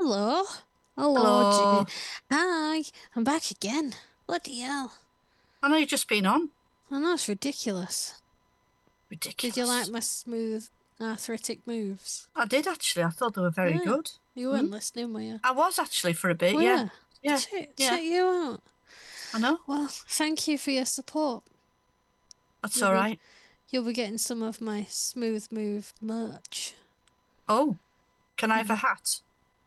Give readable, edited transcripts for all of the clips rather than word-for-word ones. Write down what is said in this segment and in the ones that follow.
Hello. Hello, June. Hello. Hi, I'm back again. Bloody hell. I know you've just been on. I know it's ridiculous. Did you like Ridiculous. my smooth arthritic moves? I did actually. I thought they were very Yeah, good. you Hmm? weren't listening, were you? I was actually for a bit. Oh, Yeah. yeah. Yeah. Check Yeah. you out. I know. Well, thank you for your support. That's You'll all be right. you'll be getting some of my smooth move merch. Oh, can I have a Mhm. hat?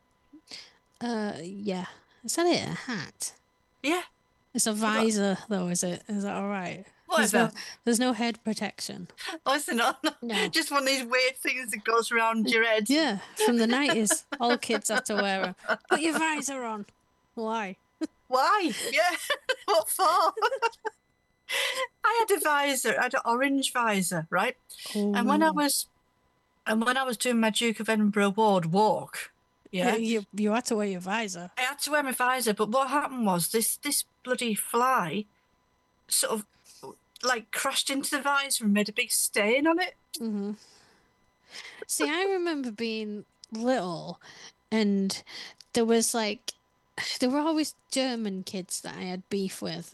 Yeah. Is that it? A hat? Yeah. It's a You got visor, though, is it? Is that all right? There's no whatever. there's no head protection. Oh, is it not? No. Just one of these weird things that goes around your head. Yeah, from the 90s. All kids had to wear them. Put your visor on. Why? Why? Yeah. What for? I had a visor. I had an orange visor, right? And when I Oh, was and when I was doing my Duke of Edinburgh Award walk, yeah. you had to wear your visor. I had to wear my visor, but what happened was this bloody fly sort of like crashed into the visor and made a big stain on it. Hmm. See, I remember being little and there was like there were always German kids that I had beef with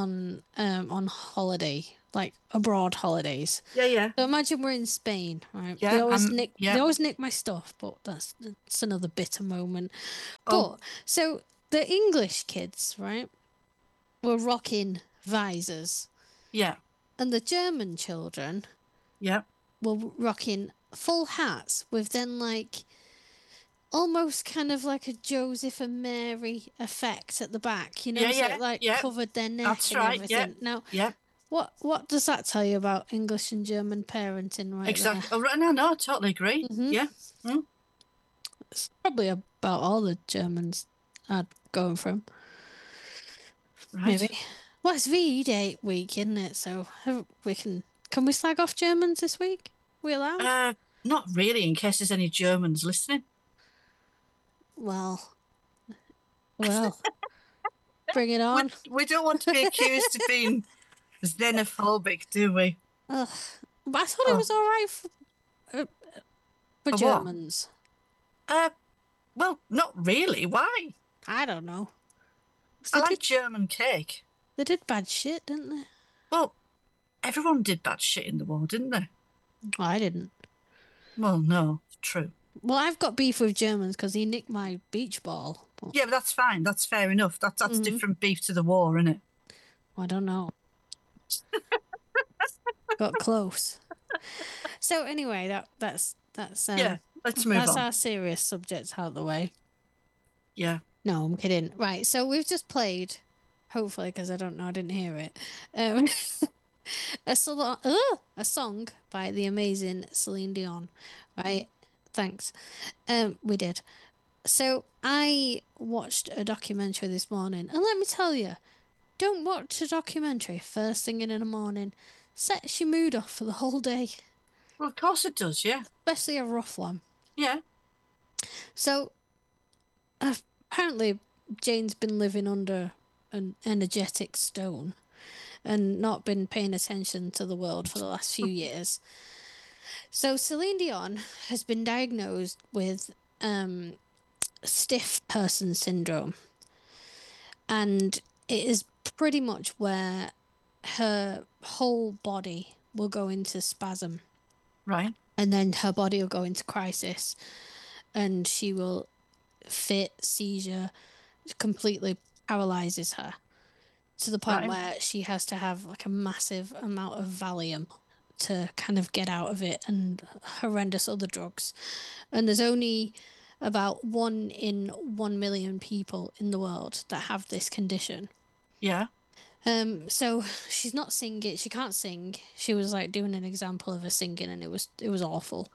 on holiday, like abroad holidays. Yeah, yeah, So imagine we're in Spain, right? They yeah. always nick they Yeah. always nick my stuff, but that's another bitter moment. Oh, But so the English kids, right, were rocking visors, yeah, and the German children yeah, were rocking full hats with then like almost kind of like a Joseph and Mary effect at the back, yeah, so it yeah, like yeah. covered their neck That's and right. Yeah, everything. Now, yeah. what does that tell you about English and German parenting right there? Exactly. Oh, right. No, no, I totally agree. Hmm. Yeah. Mm, It's probably about all the Germans are going from. Maybe. right. Well, it's VE Day week, isn't it? So we can we slag off Germans this week? We allowed? Uh, Not really. In case there's any Germans listening, Well, well, bring it we on. we don't want to be accused of being xenophobic, do we? Ugh. But I thought it Oh, was all right uh, for for what? Germans. Uh, well, not really. Why? I don't know. 'Cause I like German cake. they did bad shit, didn't they? Well, everyone did bad shit in the war, didn't they? Well, I didn't. Well, no, true. Well, I've got beef with Germans because he nicked my beach ball. But Yeah, but that's fine. That's fair enough. That's mhm, different beef to the war, isn't it? I don't know. Got close. So anyway, Yeah, let's move that's on. our serious subject out of the way. Yeah. No, I'm kidding. Right, so we've just played, hopefully, because I don't know, I didn't hear it. Um, a song by the amazing Celine Dion. Right, thanks. We did. So I watched a documentary this morning, and let me tell you, don't watch a documentary first thing in the morning. Sets your mood off for the whole day, Well, of course it does. Yeah. especially a rough one. Yeah. So apparently, Jane's been living under an energetic stone and not been paying attention to the world for the last few years. So Celine Dion has been diagnosed with stiff person syndrome, and it is pretty much where her whole body will go into spasm, Right. and then her body will go into crisis, and she will fit seizure, completely paralyzes her to the point Right. where she has to have like a massive amount of Valium to kind of get out of it and horrendous other drugs. And there's only about 1 in 1 million people in the world that have this condition. Yeah. So she's not singing. She can't sing. She was like doing an example of her singing, and it was awful.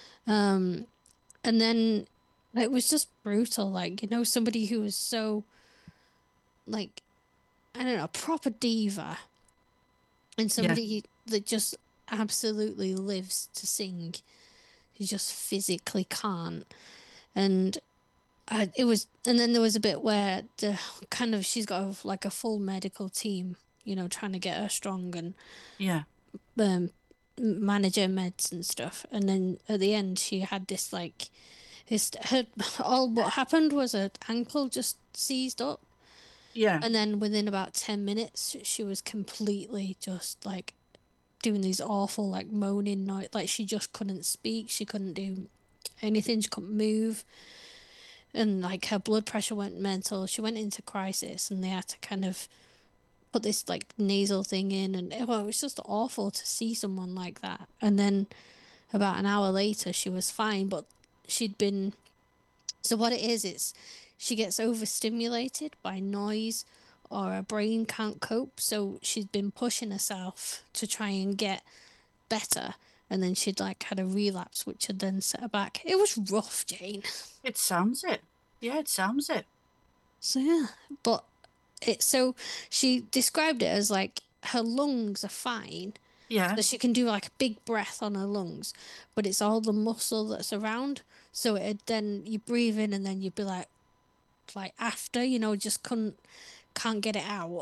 And then it was just brutal. Like somebody who was so like I don't know, a proper diva and Yeah. somebody that just absolutely lives to sing. He just physically can't. And and then there was a bit where the kind of she's got like a full medical team, trying to get her strong and Yeah. um, manage her meds and stuff. And then at the end, she had this like His her all what happened was her ankle just seized up, Yeah. and then within about 10 minutes, she was completely just like doing these awful like moaning noise. Like she just couldn't speak. She couldn't do anything. She couldn't move, and like her blood pressure went mental. She went into crisis, and they had to kind of put this like nasal thing in, and well, it was just awful to see someone like that. And then about an hour later, she was fine, but she'd been. So what it is, it's she gets overstimulated by noise, or her brain can't cope. So she'd been pushing herself to try and get better, and then she'd like had a relapse, which had then set her back. It was rough, Jane. It sounds it. Yeah, it sounds it. So yeah, but so she described it as like her lungs are fine, Yeah. so she can do like a big breath on her lungs, but it's all the muscle that's around. So it then you breathe in and then you'd be like after, just can't get it out.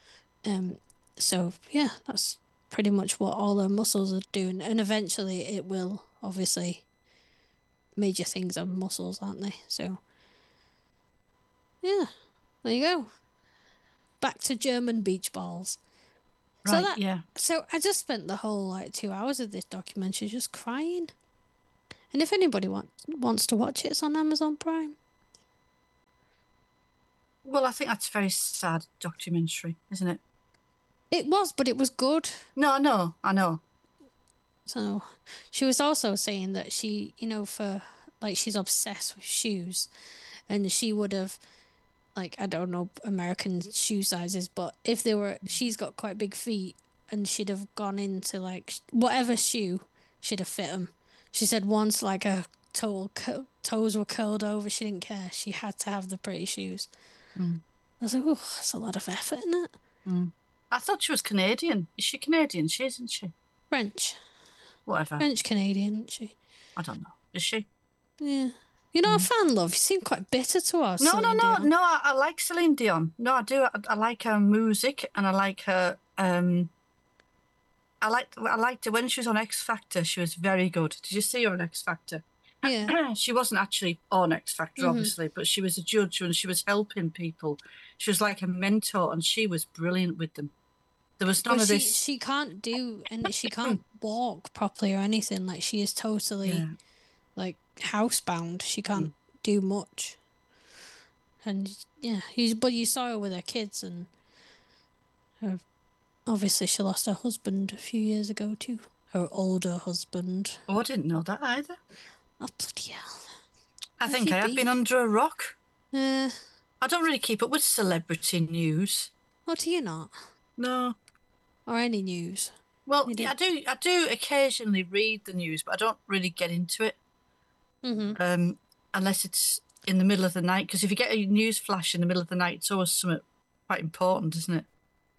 So yeah, that's pretty much what all her muscles are doing, and eventually it will obviously major things are muscles, aren't they? So yeah, there you go. Back to German beach balls. Right. Yeah. So I just spent the whole like 2 hours of this documentary just crying. And if anybody wants to watch it, it's on Amazon Prime. Well, I think that's a very sad documentary, isn't it? It was, but it was good. No, I know. So she was also saying that she, for like she's obsessed with shoes, and she would have like I don't know American shoe sizes, but if they were, she's got quite big feet, and she'd have gone into like whatever shoe she'd have fit them. She said once like her toes were curled over, she didn't care. She had to have the pretty shoes. Mm. I was like, oh, that's a lot of effort, isn't it? Mm. I thought she was Canadian. Is she Canadian? She isn't she? French. Whatever. French Canadian, isn't she? I don't know. Is she? Yeah. You're not a fan, love. You seem quite bitter to us. No, Celine Dion. no. I like Celine Dion. No, I do. I like her music, and I like her. I liked her when she was on X Factor. She was very good. Did you see her on X Factor? Yeah. She wasn't actually on X Factor, obviously, but she was a judge and she was helping people. She was like a mentor, and she was brilliant with them. There was none of this. She can't do, and she can't walk properly or anything. Like she is totally like housebound. She can't do much. And yeah, but you saw her with her kids, and obviously she lost her husband a few years ago too. Her older husband. Oh, I didn't know that either. Oh bloody hell! I think I have been under a rock. I don't really keep up with celebrity news. What do you not? No. Or any news? Well, yeah, I do occasionally read the news, but I don't really get into it. Unless it's in the middle of the night, because if you get a news flash in the middle of the night, it's always something quite important, isn't it?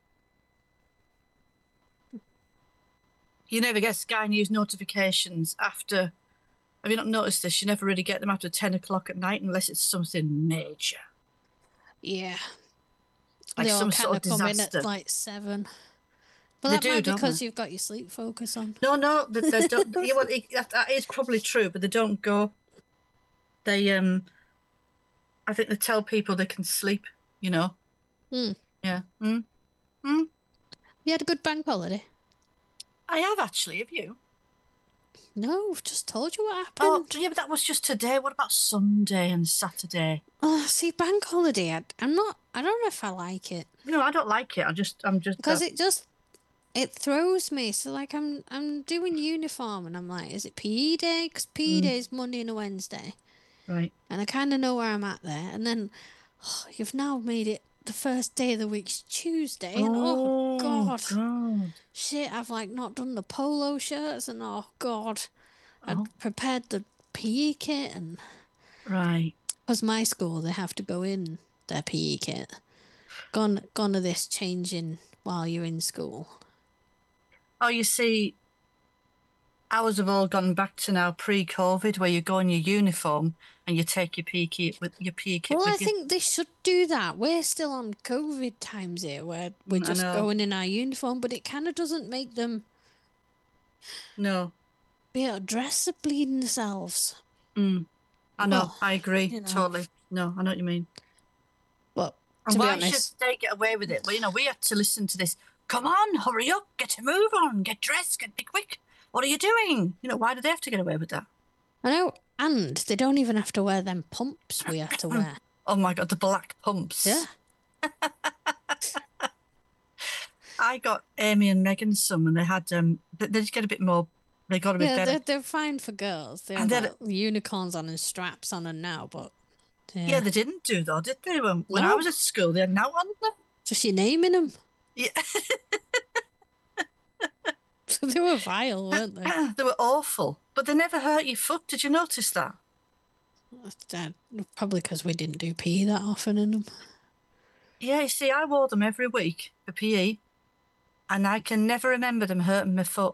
You never get Sky News notifications after. Have you not noticed this? You never really get them after 10 o'clock at night unless it's something major. Yeah. Like some sort of disaster. Come in at like 7. But that might be because you've got your sleep focus on. No, they don't. Yeah, well, that is probably true, but they don't go. They I think they tell people they can sleep. Yeah. You had a good bank holiday. I have actually. Have you? No, I've just told you what happened. Oh, yeah, but that was just today. What about Sunday and Saturday? Oh, see, bank holiday. I don't know if I like it. No, I don't like it. I'm just because it throws me. So like I'm doing uniform, and I'm like, is it PE day? Because PE day is Monday and a Wednesday. Right. And I kind of know where I'm at there. And then you've now made it the first day of the week's Tuesday. And God. Shit, I've like not done the polo shirts, and God. I'd prepared the PE kit, and right. Because my school, they have to go in their PE kit. Gone to this changing while you're in school. Oh, you see, ours have all gone back to now pre-COVID, where you go in your uniform and you take your PE kit with your PE kit. Well, I think they should do that. We're still on COVID times here, where we're just going in our uniform, but it kind of doesn't make them. No. Be able to dress the bleeding selves. I know. Well, I agree. you know. Totally. No, I know what you mean. But And to be why should honest, they get away with it? Well, we had to listen to this. Come on, hurry up, get a move on, get dressed, be quick. What are you doing? Why do they have to get away with that? I know, and they don't even have to wear them pumps we have to wear. Oh my God, the black pumps. Yeah. I got Amy and Megan some, and they had they just get a bit more. They got a bit better. They're fine for girls. They have like unicorns on and straps on and now, but yeah, they didn't do though, did they? When I No. was at school, they had now on them. Just your name in them. Yeah, They were vile, weren't they? they were awful, but they never hurt your foot. Did you notice that? Probably because we didn't do PE that often in them. Yeah, you see, I wore them every week for PE, and I can never remember them hurting my foot.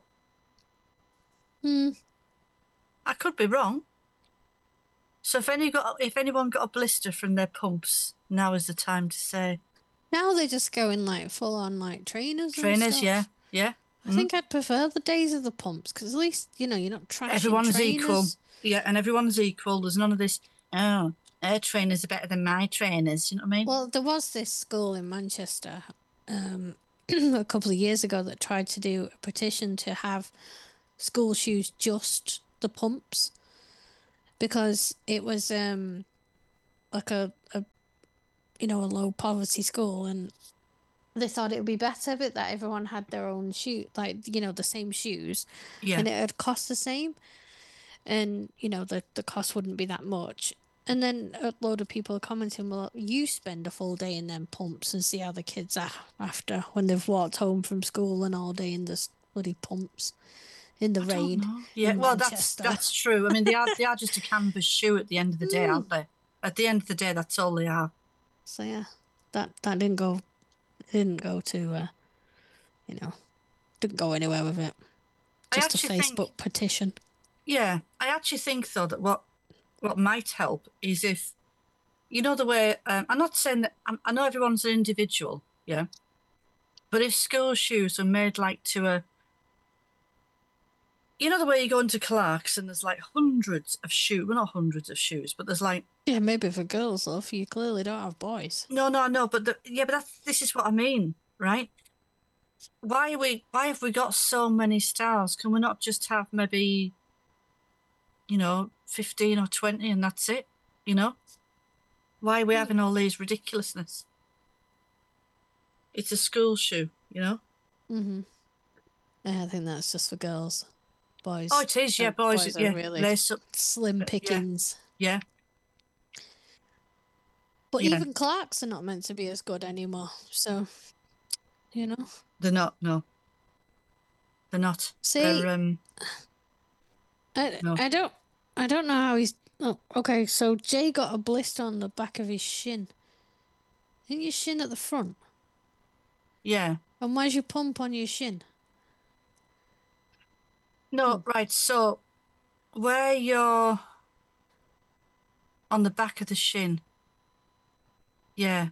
I could be wrong. So if anyone got a blister from their pumps, now is the time to say. Now they just go in like full on like trainers. Trainers, and stuff. yeah. I think I'd prefer the days of the pumps because at least you're not trashing Everyone's trainers. equal. Yeah, and everyone's equal. There's none of this. Oh, their trainers are better than my trainers. You know what I mean? Well, there was this school in Manchester a couple of years ago that tried to do a petition to have school shoes just the pumps because it was like a low poverty school, and they thought it would be better but that everyone had their own shoe, like the same shoes, and it would cost the same, and the cost wouldn't be that much. And then a load of people are commenting, well, you spend a full day in them pumps and see how the kids are after when they've walked home from school and all day in the bloody pumps in the rain. Yeah, well, that's true. I mean, they are just a canvas shoe at the end of the day, aren't they? At the end of the day, that's all they are. So yeah, that didn't go to didn't go anywhere with it. Just a Facebook petition. Yeah, I actually think though that what might help is if the way I'm not saying that I know everyone's an individual, yeah, but if school shoes are made like to a the way you go into Clark's and there's like hundreds of shoes, well, not hundreds of shoes, but there's like maybe for girls though, you clearly don't have boys. No, but this is what I mean, right? Why have we got so many styles? Can we not just have maybe 15 or 20 and that's it? Why are we having all these ridiculousness? It's a school shoe, Mm-hmm. I think that's just for girls. Boys. Oh, it is, yeah, boys yeah, really slim pickings. Yeah. But even Clark's are not meant to be as good anymore. So, they're not. No, they're not. See, they're, I don't know how he's. Oh, okay. So Jay got a blister on the back of his shin. I think your shin at the front. Yeah. And where's your pump on your shin? No, right. So where you're on the back of the shin. Yeah.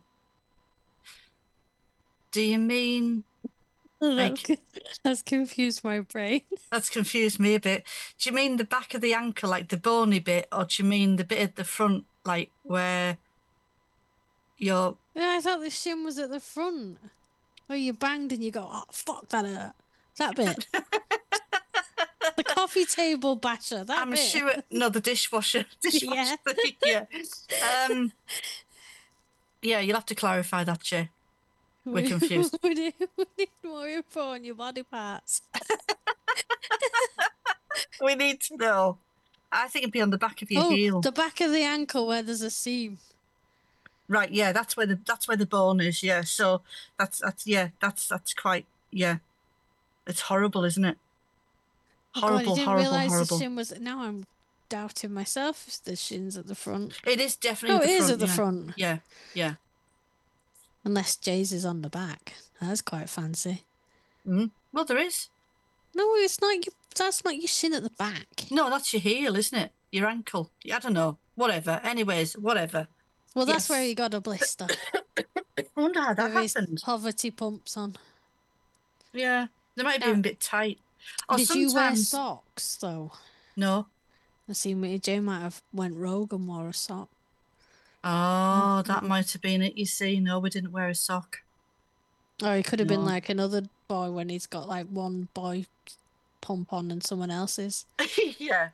Do you mean that's confused my brain. That's confused me a bit. Do you mean the back of the ankle, like the bony bit, or do you mean the bit at the front, like where you're... Yeah, I thought the shin was at the front. Where you banged and you go, oh, fuck, that hurt. That bit. The coffee table basher, that bit. Sure... No, the dishwasher. Yeah. Yeah. Yeah, you'll have to clarify that, Jay. We're confused. we need more info on your body parts. We need to know. I think it'd be on the back of your heel. The back of the ankle where there's a seam. Right, yeah, that's where the bone is, yeah. So that's quite, yeah. It's horrible, isn't it? Horrible, God, I didn't realise the shin was. Now I'm doubting myself if the shin's at the front. It is definitely at the front. It is at the front. Yeah, yeah. Unless Jay's is on the back. That's quite fancy. Well, there is. No, it's not. That's not your shin at the back. No, that's your heel, isn't it? Your ankle. I don't know. Whatever. Anyways, whatever. Well, that's where he got a blister. I wonder how that happened. Poverty pumps on. Yeah, they might have been a bit tight. Did you wear socks though? No. I see Mary Jane might have went rogue and wore a sock. Oh, that might have been it. You see, no, we didn't wear a sock. Or he could have been No. like another boy when he's got like one boy pump on and someone else's. Yeah.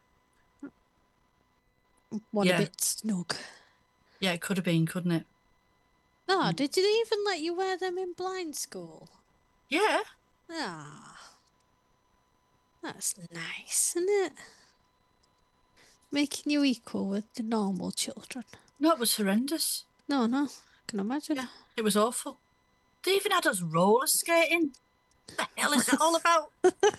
One a Yeah. bit snug. Yeah, it could have been, couldn't it? No, did they even let you wear them in blind school? Yeah. Ah, that's nice, isn't it? Making you equal with the normal children. No, it was horrendous. No, I can imagine. Yeah, it was awful. They even had us roller skating. What the hell is that all about?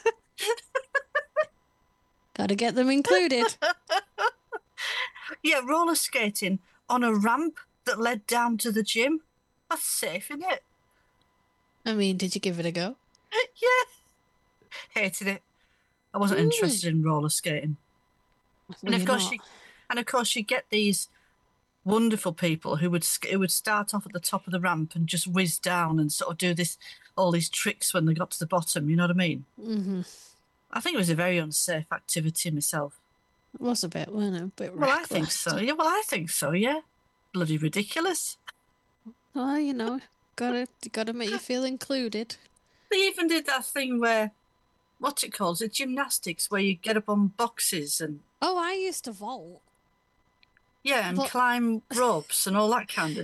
Gotta get them included. Yeah, roller skating on a ramp that led down to the gym. That's safe, isn't it? I mean, did you give it a go? Yeah. Hated it. I wasn't interested in roller skating. Well, And of course, you get these wonderful people who would start off at the top of the ramp and just whiz down and sort of do all these tricks when they got to the bottom. You know what I mean? Mm-hmm. I think it was a very unsafe activity myself. It was a bit, wasn't it? A bit Well, reckless. I think so. Yeah, well, I think so. Yeah, bloody ridiculous. Well, gotta make you feel included. They even did that thing where, what's it called? Is it gymnastics where you get up on boxes and Oh, I used to vault. yeah, and But- climb ropes and all that kind of